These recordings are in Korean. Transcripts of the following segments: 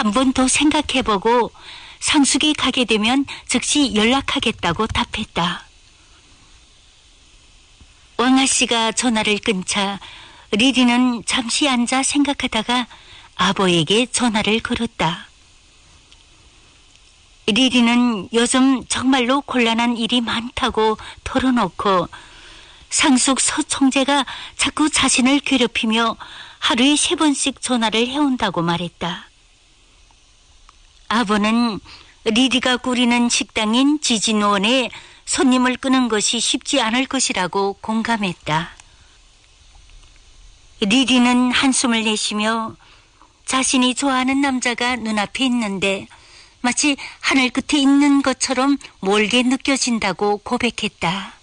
한 번 더 생각해보고 상숙이 가게 되면 즉시 연락하겠다고 답했다. 왕아씨가 전화를 끊자 리리는 잠시 앉아 생각하다가 아버에게 전화를 걸었다. 리리는 요즘 정말로 곤란한 일이 많다고 털어놓고 상숙 서총재가 자꾸 자신을 괴롭히며 하루에 3번씩 전화를 해온다고 말했다. 아버는 리리가 꾸리는 식당인 지진원에 손님을 끄는 것이 쉽지 않을 것이라고 공감했다. 리리는 한숨을 내쉬며 자신이 좋아하는 남자가 눈앞에 있는데 마치 하늘 끝에 있는 것처럼 멀게 느껴진다고 고백했다.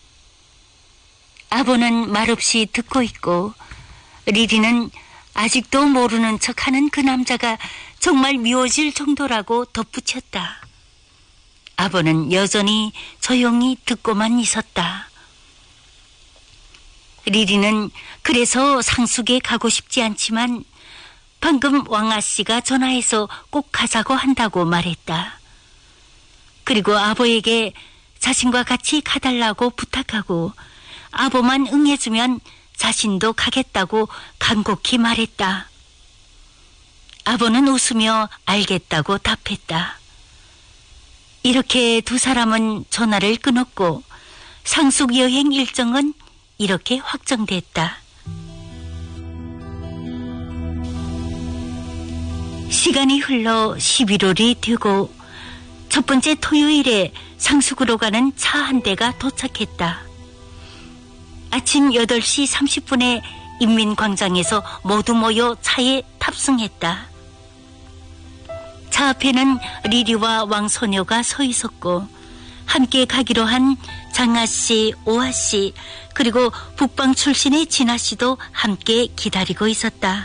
아버는 말없이 듣고 있고 리리는 아직도 모르는 척하는 그 남자가 정말 미워질 정도라고 덧붙였다. 아버는 여전히 조용히 듣고만 있었다. 리리는 그래서 상숙에 가고 싶지 않지만 방금 왕아씨가 전화해서 꼭 가자고 한다고 말했다. 그리고 아버에게 자신과 같이 가달라고 부탁하고 아버만 응해주면 자신도 가겠다고 간곡히 말했다. 아버는 웃으며 알겠다고 답했다. 이렇게 두 사람은 전화를 끊었고 상숙 여행 일정은 이렇게 확정됐다. 시간이 흘러 11월이 되고 첫 번째 토요일에 상숙으로 가는 차 한 대가 도착했다. 아침 8시 30분에 인민광장에서 모두 모여 차에 탑승했다. 차 앞에는 리리와 왕소녀가 서 있었고 함께 가기로 한 장아씨, 오아씨 그리고 북방 출신의 진아씨도 함께 기다리고 있었다.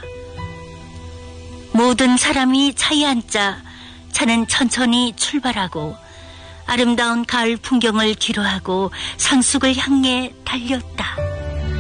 모든 사람이 차에 앉자 차는 천천히 출발하고 아름다운 가을 풍경을 뒤로하고 상숙을 향해 달렸다.